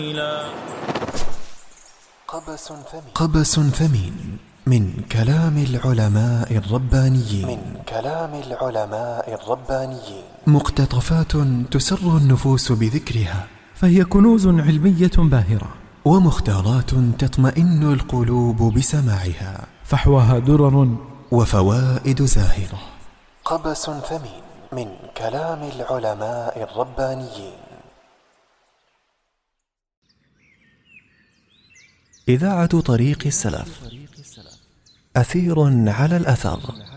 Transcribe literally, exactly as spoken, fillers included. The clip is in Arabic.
قبس ثمين, قبس ثمين من كلام العلماء الربانيين من كلام العلماء الربانيين مقتطفات تسر النفوس بذكرها، فهي كنوز علمية باهرة، ومختارات تطمئن القلوب بسماعها، فحواها درر وفوائد زاهرة. قبس ثمين من كلام العلماء الربانيين. إذاعة طريق السلف، أثير على الأثر.